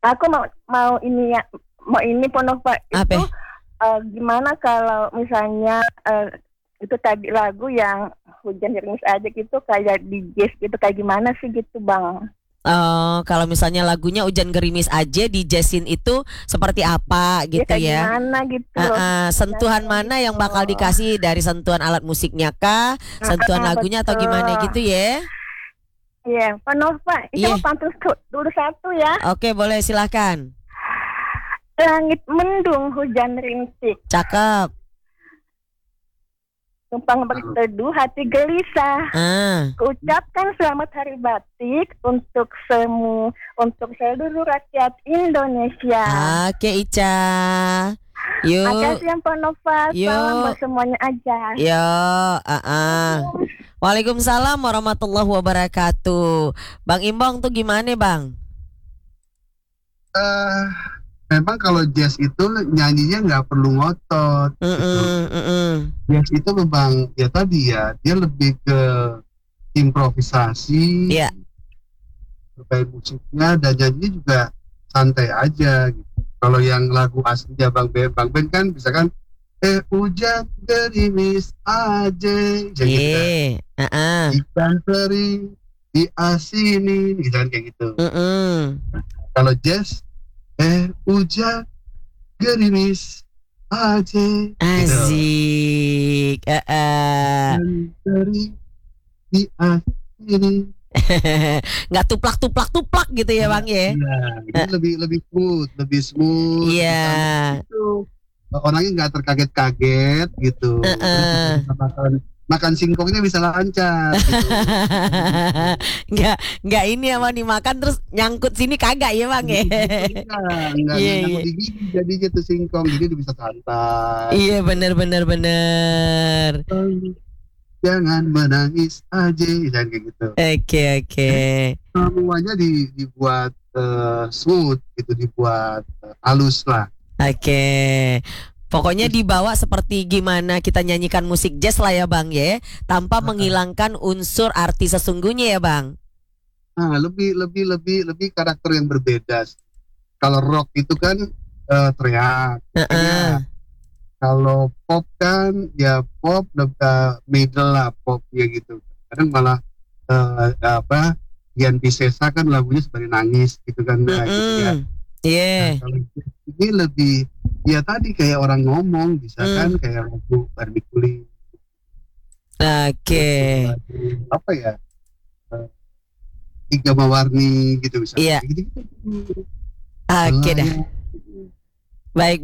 Aku mau ini ya, mau ini Ponova Apa? itu gimana kalau misalnya itu tadi lagu yang hujan gerimis aja gitu kayak di jazz gitu kayak gimana sih gitu Bang? Kalau misalnya lagunya Hujan Gerimis aja di jazzin itu seperti apa Ya gitu kayak ya? gimana gitu loh. Sentuhan Yang mana yang gitu. bakal dikasih dari sentuhan alat musiknya kah? Sentuhan lagunya atau gimana Betul. gitu ya? Iya, Ponova, itu Iya. mau pantun dulu satu ya. Oke, boleh silahkan. Langit mendung, hujan rintik, Cakep. tumpang berteduh, hati gelisah. Kuucapkan selamat hari batik untuk seluruh rakyat Indonesia. Oke, Ica. Yuk. Makasih yang Ponova, salam buat semuanya aja. Yo, Waalaikumsalam warahmatullahi wabarakatuh. Bang Imbong tuh gimana Bang? Memang kalau jazz itu nyanyinya nggak perlu ngotot. Jazz itu memang ya tadi ya, dia lebih ke improvisasi, berbagai musiknya dan nyanyinya juga santai aja gitu. Kalau yang lagu aslinya Bang Ben kan misalkan hujan gerimis aja gitu kan. Ikan teri diasini gitu kan kayak gitu. Kalau jazz hujan gerimis aja asik gitu. Ikan teri diasini. Nggak tuplak gitu ya Bang ya? Ini lebih smooth. Iya. Orangnya nggak terkaget-kaget gitu. Makan singkongnya bisa lancar. Gitu. nggak ini apa dimakan terus nyangkut sini kagak ya Bang ya? Nggak nyangkut di gigi jadinya tuh singkong, jadi bisa santai. Iya bener. Jangan menangis aja dan kayak gitu. Oke. Semuanya dibuat smooth gitu, dibuat halus lah. Oke. Pokoknya dibawa seperti gimana kita nyanyikan musik jazz lah ya Bang ya, tanpa menghilangkan unsur arti sesungguhnya ya Bang. Lebih karakter yang berbeda. Kalau rock itu kan teriak. Kalau pop kan ya pop middle lah popnya gitu. Kadang malah Dian Piscesa kan lagunya seperti nangis gitu kan. Gitu ya. Nah, kalau ini lebih ya tadi kayak orang ngomong bisa kan kayak lagu Barbie Kuling. Oke. Apa ya? Tiga Mawarni gitu misalnya. Iya. Gitu. Oke dah. Baik.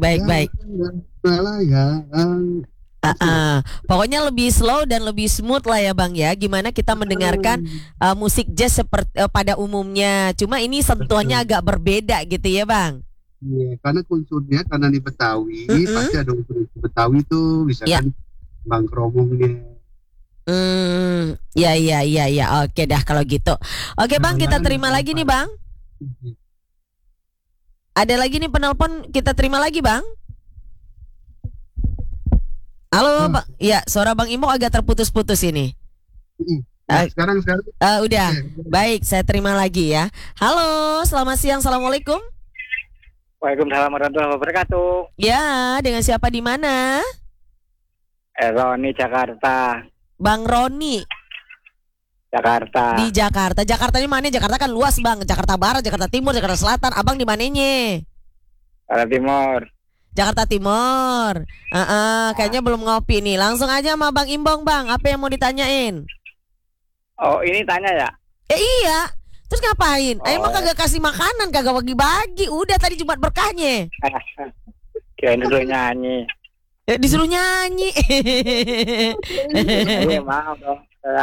Pokoknya lebih slow dan lebih smooth lah ya Bang ya. Gimana kita mendengarkan musik jazz seperti pada umumnya. Cuma ini sentuhannya agak berbeda gitu ya Bang. Iya, karena unsurnya karena di Betawi pasti ada unsur Betawi tuh, misalkan Bang Kromongnya. Ya. Oke dah kalau gitu. Oke Bang, kita terima lagi nih Bang. Ada lagi nih penelpon, kita terima lagi Bang. Halo Bang. Ya, suara Bang Imo agak terputus-putus ini. Sekarang. Udah. Baik, saya terima lagi ya. Halo, selamat siang. Assalamualaikum. Waalaikumsalam warahmatullahi wabarakatuh. Ya, dengan siapa di mana? Roni Jakarta. Bang Roni. Jakarta. Di Jakarta. Jakarta ini mana? Jakarta kan luas Bang. Jakarta Barat, Jakarta Timur, Jakarta Selatan. Abang di mananya? Jakarta Timur. Jakarta Timur. Kayaknya belum ngopi nih. Langsung aja sama Bang Imbong Bang. Apa yang mau ditanyain? Oh ini tanya ya? Iya. Terus ngapain? Emang kagak kasih makanan, kagak bagi-bagi. Udah tadi Jumat berkahnya. Kirain disuruh nyanyi. Disuruh nyanyi. Iya maaf dong.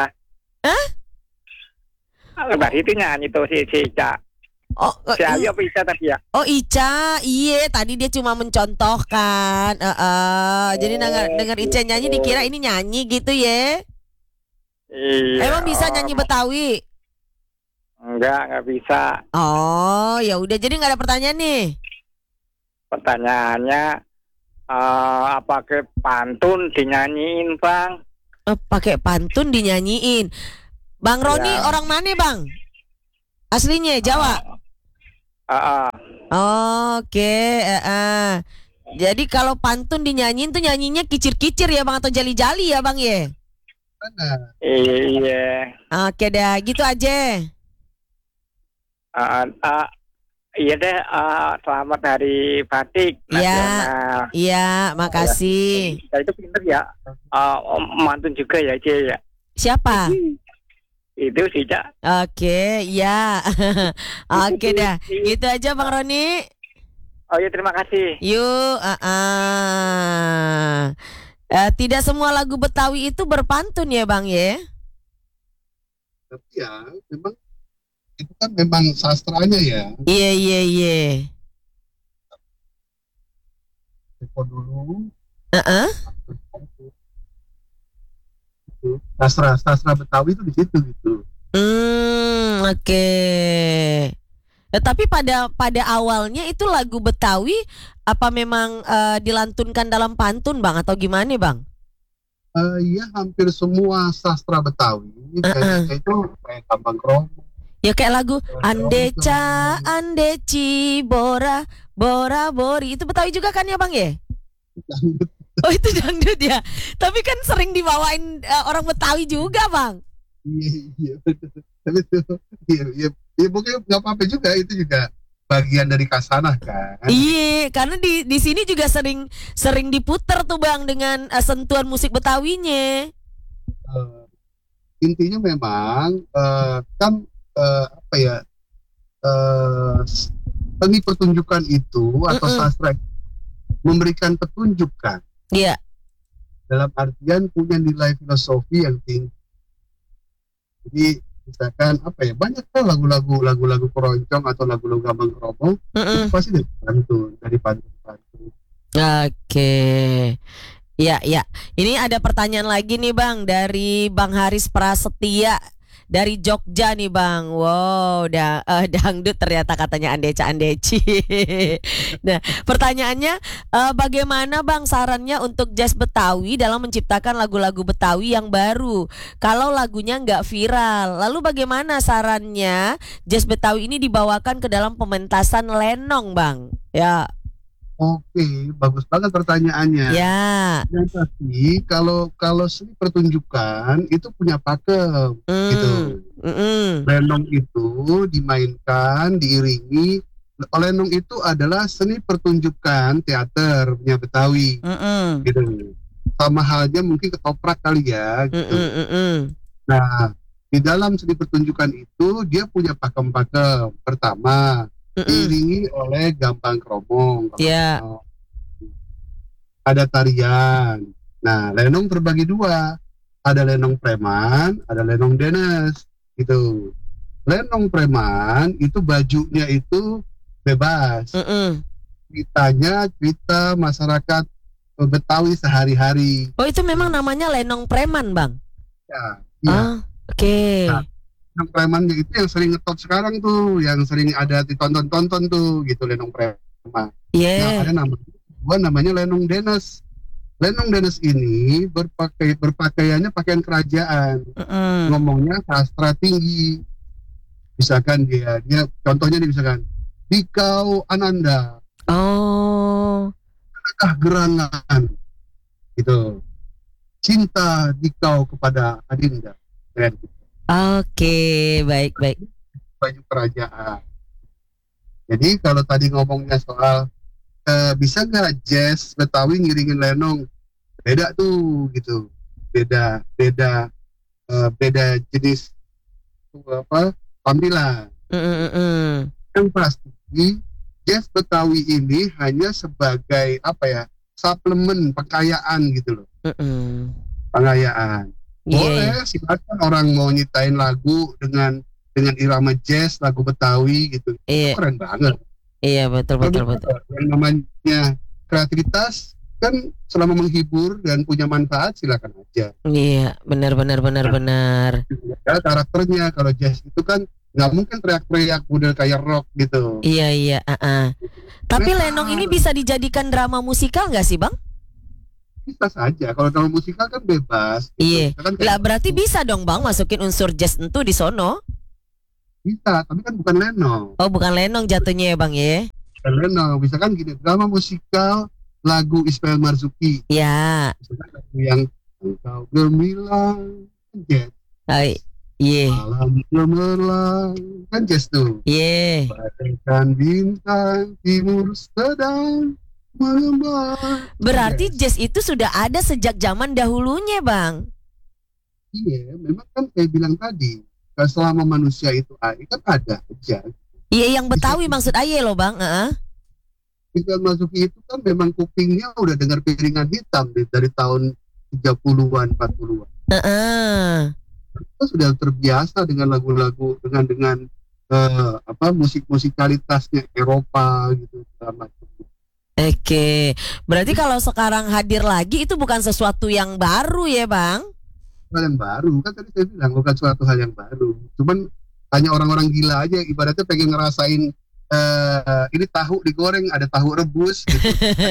Mbak itu nyanyi tuh si Ica. Si Ayu apa Ica tadi ya? Oh Ica, iya tadi dia cuma mencontohkan. Jadi denger Ica nyanyi dikira ini nyanyi gitu ya? Iya. Emang bisa nyanyi Betawi? Enggak bisa. Oh ya udah, jadi nggak ada pertanyaan nih. Pertanyaannya pakai pantun dinyanyiin Bang? Pakai pantun dinyanyiin. Bang Roni orang mana Bang? Aslinya Jawa? Oke, jadi kalau pantun dinyanyiin tuh nyanyinya kicir-kicir ya Bang atau jali-jali ya Bang ya? Mana? Iya. Oke dah, gitu aja. Iya deh, selamat Hari Batik Nasional. Iya, makasih. Saya itu pinter ya, mantun juga ya, Cie ya. Siapa? Itu sih, Cak. Oke, ya. Oke dah, gitu aja Bang Roni. Oh iya, terima kasih. Yuk, tidak semua lagu Betawi itu berpantun ya Bang ya? Tapi ya, memang itu kan memang sastranya ya. Iya. Tempo dulu. Sastra Betawi itu di situ gitu. Oke. Tapi pada awalnya itu lagu Betawi apa memang dilantunkan dalam pantun Bang atau gimana Bang? Ya hampir semua sastra Betawi kayak itu kayak Kambang Kromong. Ya kayak lagu Andeca, Andeci, Bora, Bora, Bori. Itu Betawi juga kan ya Bang ya? Oh itu dangdut ya. Tapi kan sering dibawain orang Betawi juga Bang. Iya. Tapi itu ya mungkin nggak apa-apa juga, itu juga bagian dari kasanah kan. Iya, karena di sini juga sering diputer tuh Bang dengan sentuhan musik Betawinya. Intinya memang kan seni pertunjukan itu atau sastra memberikan petunjukan. Iya. Dalam artian punya nilai filosofi yang tinggi. Jadi misalkan banyak kan lagu-lagu keroncong atau lagu-lagu Kambang Kromong itu pasti dari pantun. Oke. Ya. Ini ada pertanyaan lagi nih Bang dari Bang Haris Prasetya dari Jogja nih Bang. Wow, dangdut ternyata katanya Andeca Andeci. Nah, pertanyaannya bagaimana Bang sarannya untuk jazz Betawi dalam menciptakan lagu-lagu Betawi yang baru kalau lagunya nggak viral? Lalu bagaimana sarannya jazz Betawi ini dibawakan ke dalam pementasan lenong Bang? Ya. Oke, bagus banget pertanyaannya. Ya. Yang pasti kalau seni pertunjukan itu punya pakem gitu. Lenong itu dimainkan, diiringi. Lenong itu adalah seni pertunjukan teater punya Betawi. Gitu. Sama halnya mungkin ketoprak kali ya. Gitu. Nah, di dalam seni pertunjukan itu dia punya pakem-pakem. Pertama, diiringi oleh Kambang Kromong. Ada tarian. Nah, lenong terbagi dua. Ada lenong preman, ada lenong denes. Gitu. Lenong preman itu bajunya itu bebas. Ceritanya cerita masyarakat Betawi sehari-hari. Oh, itu memang namanya lenong preman, Bang? Ya. Oke. Nah, yang premannya itu yang sering ngetop sekarang tuh, yang sering ada ditonton-tonton tuh, gitu, lenong preman. Nah, ada namanya lenong denes. Lenong denes ini berpakaiannya pakaian kerajaan. Ngomongnya sastra tinggi. Misalkan dia contohnya misalkan Dikau Ananda. Adakah gerangan gitu. Cinta Dikau kepada Adinda. Oke, baik. Baju kerajaan. Jadi kalau tadi ngomongnya soal bisa nggak jazz Betawi ngiringin lenong, beda tuh gitu, beda jenis tampilan. Yang pasti jazz Betawi ini hanya sebagai suplemen pengkayaan gitu loh. Pengkayaan. Boleh silakan orang mau nyiptain lagu dengan irama jazz, lagu Betawi gitu. Itu keren banget. Iya, betul. Yang namanya kreativitas kan selama menghibur dan punya manfaat silakan aja. Iya, benar. Ya, karakternya kalau jazz itu kan nggak mungkin teriak-teriak model kayak rock gitu. Iya. Tapi lenong ini bisa dijadikan drama musikal nggak sih, Bang? Bisa saja, kalau drama musikal kan bebas gitu. Iya, lah berarti bisa dong Bang masukin unsur jazz itu di sono? Bisa, tapi kan bukan lenong. Oh, bukan lenong jatuhnya ya Bang ya? Lenong, misalkan gini, drama musikal lagu Ismail Marzuki. Ya. Misalkan lagu yang engkau gemilang, jazz. Iya. Malam gemerlang, kan jazz tuh. Iya. Bagaikan bintang timur sedang mengembang. Berarti jazz itu sudah ada sejak zaman dahulunya, Bang. Iya, memang kan saya bilang tadi, selama manusia itu kan ada jazz. Iya, yang Betawi maksud aye loh, Bang. Ismail Marzuki itu kan memang kupingnya udah dengar piringan hitam dari tahun 30-an, 40-an. Kita sudah terbiasa dengan lagu-lagu dengan musik-musikalitasnya Eropa gitu. Oke, berarti kalau sekarang hadir lagi itu bukan sesuatu yang baru ya, Bang? Hal yang baru, kan tadi saya bilang bukan suatu hal yang baru. Cuman hanya orang-orang gila aja ibaratnya pengen ngerasain ini tahu digoreng, ada tahu rebus gitu.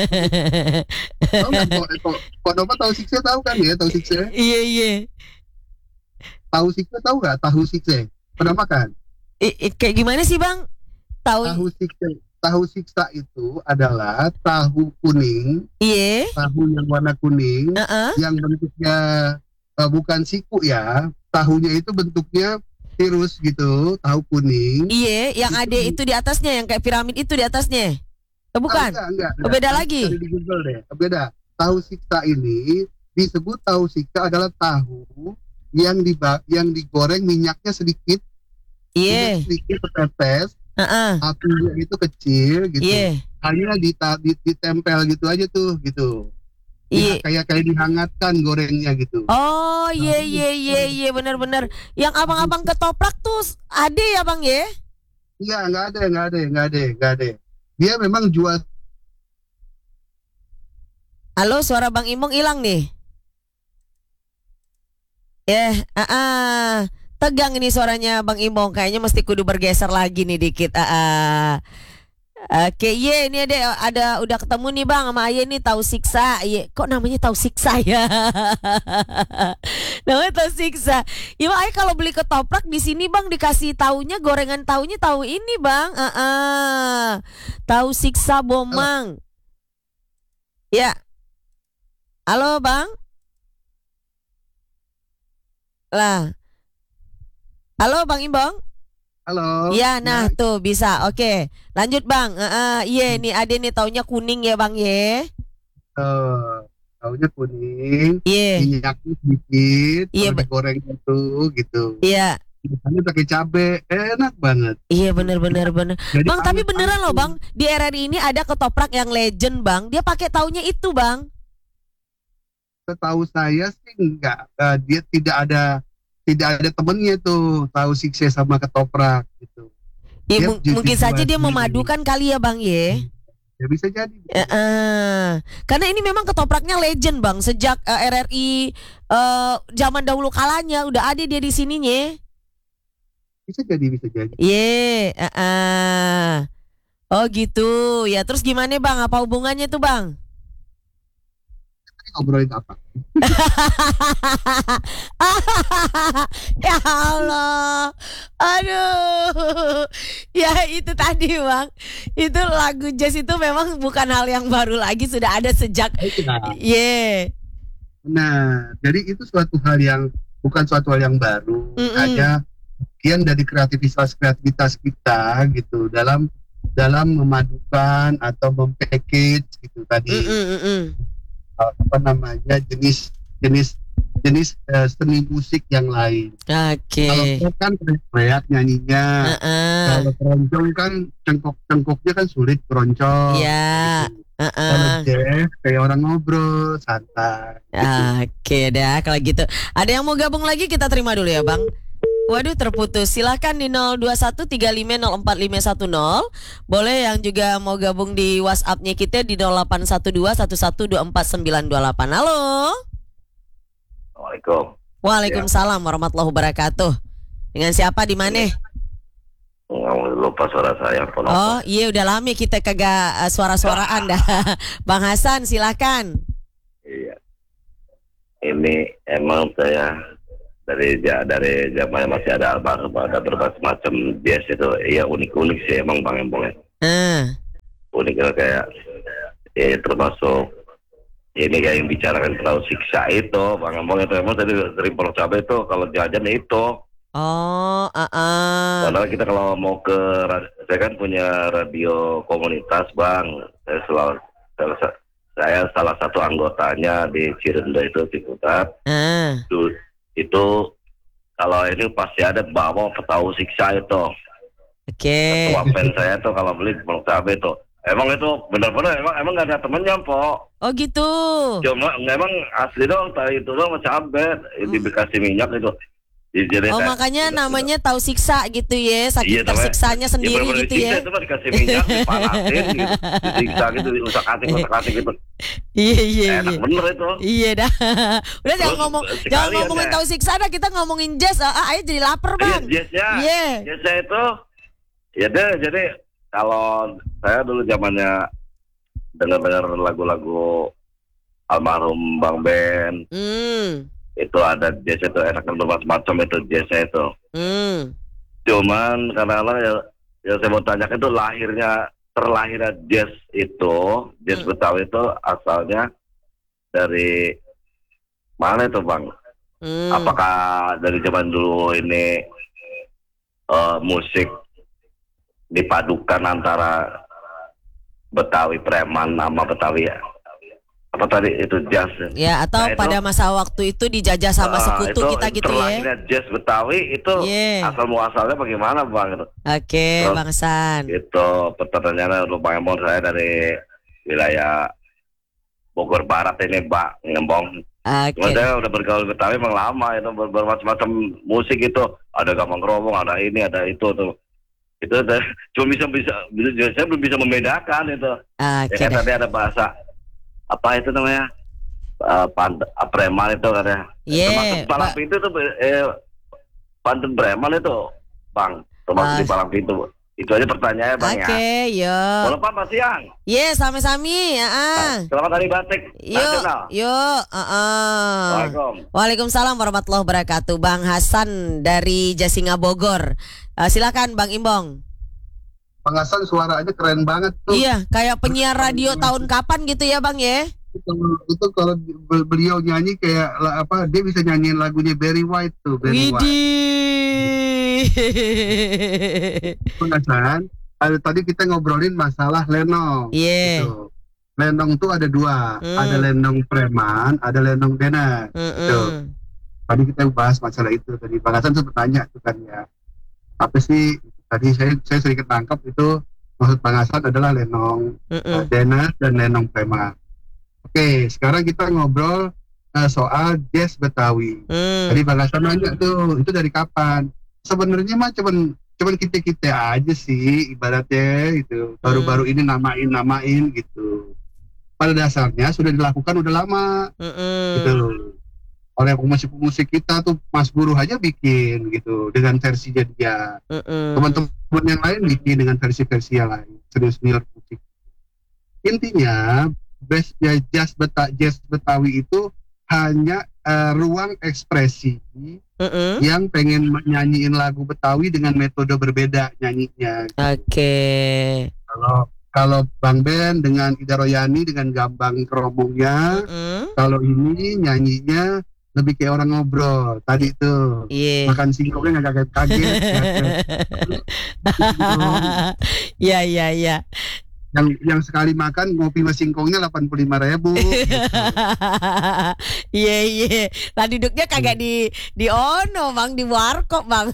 Kok Nova tahu sikse tahu kan ya, tahu sikse? Iya. Tahu sikse tahu nggak? Tahu sikse pernah makan? Kayak gimana sih, Bang? Tahu siksa itu adalah tahu kuning. Iya. Tahu yang warna kuning, yang bentuknya bukan siku ya. Tahunya itu bentuknya tirus gitu, tahu kuning. Iya, yang ada itu di atasnya, yang kayak piramid itu di atasnya. Bukan? Enggak. Beda lagi. Di Google deh. Beda. Tahu siksa ini disebut tahu siksa adalah tahu yang digoreng minyaknya sedikit. Iya. Sedikit tetes. Apinya itu kecil gitu. Iya. Hanya ditempel gitu aja tuh gitu. Iya. Kayak dihangatkan gorengnya gitu. Oh iya benar-benar. Yang abang-abang ketoprak tuh ada ya, Bang ya? Iya, nggak ada. Dia memang jual. Halo, suara Bang Imong hilang nih. Tegang ini suaranya Bang Imong, kayaknya mesti kudu bergeser lagi nih dikit. Oke, ini ada udah ketemu nih Bang sama Aye nih, tahu siksa. Kok namanya tahu siksa ya? Namanya tahu siksa. Ya Aye kalau beli ketoprak di sini Bang dikasih taunya gorengan taunya tahu ini Bang. Tahu siksa Bomang. Ya. Halo Bang. Lah. Halo Bang Imbong. Halo. Ya, nah tuh bisa. Oke. Lanjut Bang. Iya nih ada nih taunya kuning ya Bang ya. Taunya kuning. Iya. Minyaknya sedikit. Iya. Goreng gitu. Iya. Biasanya pakai cabe, enak banget. Iya benar. Jadi Bang tapi beneran loh Bang, di RRI ini ada ketoprak yang legend Bang. Dia pakai taunya itu Bang. Setahu saya sih enggak. Dia tidak ada temennya tuh tahu sikse sama ketoprak gitu. Ya, mungkin saja dia memadukan kali ya Bang ya. Ya bisa jadi. Karena ini memang ketopraknya legend Bang. Sejak RRI zaman dahulu kalanya udah ada dia di sininya. Bisa jadi. Oh gitu. Ya terus gimana Bang? Apa hubungannya tuh Bang? Ngobrolin apa? Ya Allah. Aduh. Ya itu tadi Bang. Itu lagu jazz itu memang bukan hal yang baru lagi, sudah ada sejak. Nah, jadi itu bukan suatu hal yang baru. Hanya bagian dari kreativitas kita gitu dalam memadukan atau mempackage gitu tadi. Jenis seni musik yang lain. Oke. Kalau kan teriak nyanyinya. Kalau keroncong kan cengkoknya kan sulit keroncong. Iya. Gitu. Kalau jazz kayak orang ngobrol santai. Oke dah kalau gitu. Ada yang mau gabung lagi kita terima dulu ya Bang. Waduh terputus. Silahkan di 0213504510. Boleh yang juga mau gabung di WhatsApp-nya kita di 081211249928. Halo. Assalamualaikum. Waalaikumsalam warahmatullahi wabarakatuh. Dengan siapa di mana? Lupa suara saya. Oh iya udah lama kita kagak suara-suaraan dah. Bang Hasan silahkan. Iya. Ini emang saya dari zaman masih ada berbagai macam jazz itu, iya unik sih emang Bang Embong. uniknya kayak ya termasuk ini kayak yang bicarakan tentang siksa itu, Bang ngomong itu emang dari Pondok Cabe itu kalau jajan itu. Oh, Padahal kita kalau mau ke, saya kan punya radio komunitas, Bang. Saya salah satu anggotanya di Cirende itu Ciputat. Itu kalau ini pasti ada bawa petahu siksa itu. Oke. Ketua pen saya tuh kalau beli di Pondok Cabe itu. Emang itu benar-benar emang nggak ada temennya, Po. Oh gitu. Cuma emang asli dong, tahu itu dong cabe dikasih minyak itu. Oh makanya namanya tahu siksa gitu ya, saking tersiksanya sendiri gitu ya. Itu kan dikasih minyak, dipanasin gitu, disiksa gitu, diusak-atik gitu. Iya. Enak bener itu. Iya dah. Udah jangan ngomongin tahu siksa dah, kita ngomongin jazz. Ayo jadi lapar, Bang. Jazznya itu, ya deh. Jadi kalau saya dulu zamannya dengar lagu-lagu almarhum Bang Ben. Itu ada jazz itu enak kan bermacam-macam itu jazznya itu. Cuman karena ya saya mau tanyakan itu terlahirnya jazz itu, jazz Betawi itu asalnya dari mana itu, Bang? Apakah dari zaman dulu ini musik dipadukan antara Betawi preman sama Betawi apa tadi itu jazz ya, atau pada masa waktu itu dijajah sama sekutu kita gitu ya. Jazz Betawi itu asal muasalnya bagaimana, Bang? Oke, Bang Hasan. Itu pertanyaannya lumayan, saya dari wilayah Bogor Barat ini, Pak Ngembong. Saya udah bergaul Betawi memang lama, itu bermacam-macam musik itu, ada gambang keromong, ada ini, ada itu tuh. Itu cuma saya belum bisa membedakan itu. Ya kan tadi ada bahasa apa itu namanya preman itu katanya. Termasuk Palang Pintu itu pantun preman itu, Bang. Termasuk di Palang Pintu. Itu aja pertanyaannya, Bang. Oke, yo. Boleh Pak siang. Sami-sami. Selamat Hari Batik Nasional. Yuk. Waalaikumsalam warahmatullahi wabarakatuh. Bang Hasan dari Jasinga Bogor. Silakan Bang Imbong. Bang Hasan suaranya keren banget tuh. Iya, kayak penyiar radio tahun kapan gitu ya, Bang ya? Itu kalau beliau nyanyi kayak apa, dia bisa nyanyiin lagunya Barry White tuh, Barry White. Bang Hasan, tadi kita ngobrolin masalah lenong. Gitu. Lenong tuh ada dua, ada lenong preman, ada lenong benar. Gitu. Tadi kita bahas masalah itu. Tadi Bang Hasan sempat tanya tuh kan ya, apa sih? Tadi saya sedikit tangkap itu maksud Bang Hasan adalah lenong Dennis dan lenong preman. Oke, sekarang kita ngobrol soal jazz Betawi. Tadi Bang Hasan nanya tuh, itu dari kapan? Sebenarnya mah cuman kita aja sih ibaratnya itu. Baru-baru ini namain gitu. Pada dasarnya sudah dilakukan udah lama. Gitu. Oleh pemusik kita tuh, Mas Guru aja bikin gitu dengan versinya dia. Teman-teman yang lain bikin dengan versi-versi yang lain. Senior musik. Intinya jazz Betawi itu hanya ruang ekspresi yang pengen nyanyiin lagu Betawi dengan metode berbeda nyanyinya. Oke. Kalau Bang Ben dengan Ida Royani dengan gambang keromongnya, kalau ini nyanyinya lebih kayak orang ngobrol tadi tuh. Makan singkongnya nggak kaget. Iya. Yang sekali makan ngopi sama singkongnya 85.000. Iya. Lah duduknya kagak di ono, Bang, di warkop, Bang.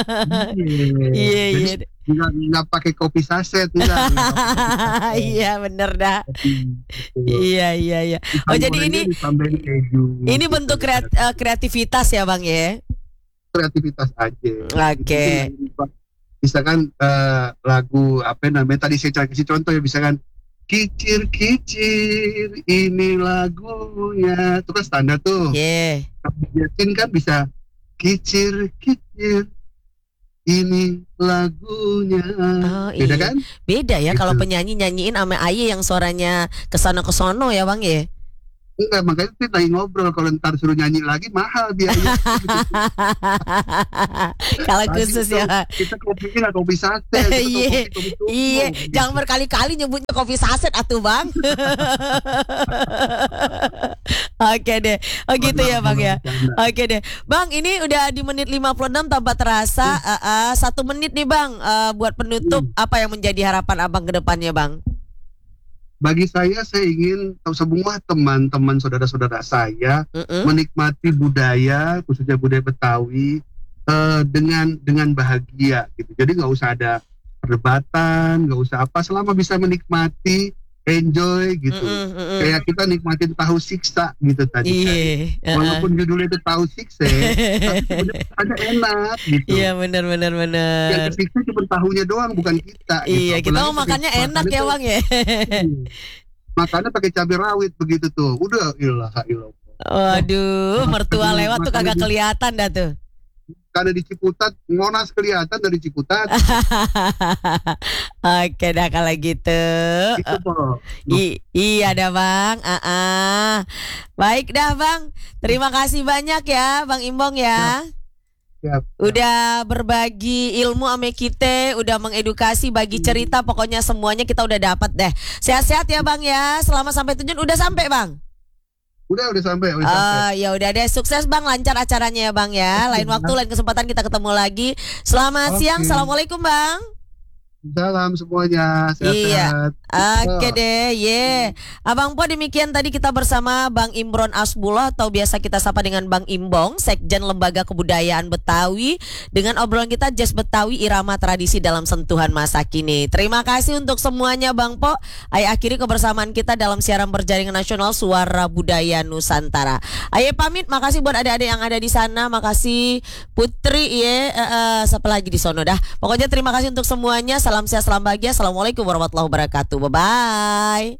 Iya. Nggak pakai kopi saset, enggak. Iya bener dah. Iya. Oh jadi ini bentuk kreativitas ya, Bang ya? Kreativitas aja. Oke. Misalkan lagu apa namanya, tadi saya kasih contoh ya, misalkan kicir ini lagunya, itu kan standar tuh. Yasin kan bisa kicir ini lagunya. Beda kan? Beda ya gitu. Kalau penyanyi nyanyiin sama Aye yang suaranya kesono ya, Bang ya? Enggak, makanya itu lagi ngobrol. Kalau ntar suruh nyanyi lagi mahal biaya. Kalau khusus ya. Kita kopinya nggak kopi sate. Iya, jangan berkali-kali nyebutnya kopi saset atuh Bang. Oke deh. Oh gitu ya Bang ya. Oke deh. Bang, ini udah di menit 56 tanpa terasa. 1 menit nih Bang, buat penutup apa yang menjadi harapan Abang ke depannya Bang? Bagi saya ingin semua teman-teman saudara-saudara saya menikmati budaya, khususnya budaya Betawi dengan bahagia gitu. Jadi nggak usah ada perdebatan, nggak usah apa, selama bisa menikmati, enjoy gitu. Kayak kita nikmatin tahu siksa gitu tadi. Walaupun judulnya itu tahu siksa, tapi sebenarnya enak gitu. Iya benar. Yang kesiksa cuma tahunya doang, bukan kita. Iya, gitu. kita mau makannya enak ya Bang ya. Makannya pakai cabai rawit begitu tuh. Udah ilaha illallah. Waduh, mertua lewat tuh kagak kelihatan dah tuh. Karena di Ciputat, Monas kelihatan dari Ciputat. Oke dah kalau gitu. Iya dah Bang. Baik dah Bang. Terima kasih banyak ya Bang Imbong ya. Siap. Udah berbagi ilmu ame kita, udah mengedukasi, bagi cerita, pokoknya semuanya kita udah dapat deh. Sehat-sehat ya Bang ya. Selama sampai tujuan udah sampai Bang. Udah sampai. Ya udah deh, sukses Bang, lancar acaranya ya Bang ya. Lain waktu, lain kesempatan kita ketemu lagi. Selamat siang, assalamualaikum Bang. Salam semuanya, sehat-sehat. Oke deh, Abang Po, demikian tadi kita bersama Bang Imron Asbullah atau biasa kita sapa dengan Bang Imbong, Sekjen Lembaga Kebudayaan Betawi, dengan obrolan kita Jazz Betawi Irama Tradisi dalam Sentuhan Masa Kini. Terima kasih untuk semuanya Bang Po. Ayo akhiri kebersamaan kita dalam siaran berjaringan nasional Suara Budaya Nusantara. Ayo pamit, makasih buat adik-adik yang ada di sana, makasih Putri siapa lagi di sono dah. Pokoknya terima kasih untuk semuanya. Salam sehat, salam bahagia. Assalamualaikum warahmatullahi wabarakatuh. Bye-bye.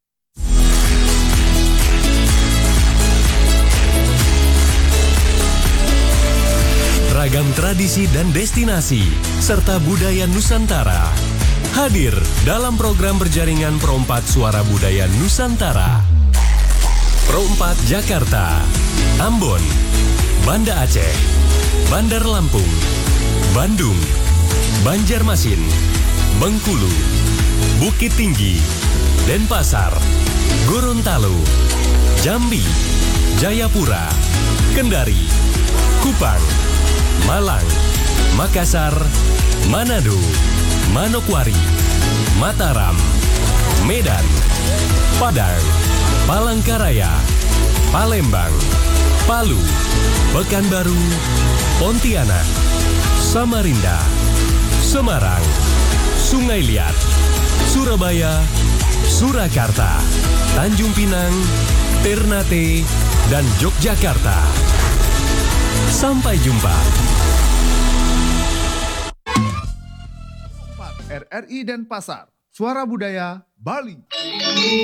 Ragam tradisi dan destinasi serta budaya Nusantara hadir dalam program berjaringan Pro 4 Suara Budaya Nusantara. Pro 4 Jakarta, Ambon, Banda Aceh, Bandar Lampung, Bandung, Banjarmasin, Bengkulu, Bukit Tinggi, Denpasar, Gorontalo, Jambi, Jayapura, Kendari, Kupang, Malang, Makassar, Manado, Manokwari, Mataram, Medan, Padang, Palangkaraya, Palembang, Palu, Pekanbaru, Pontianak, Samarinda, Semarang, Sungai Liat, Surabaya, Surakarta, Tanjung Pinang, Ternate, dan Yogyakarta. Sampai jumpa. RRI Denpasar, Suara Budaya Bali.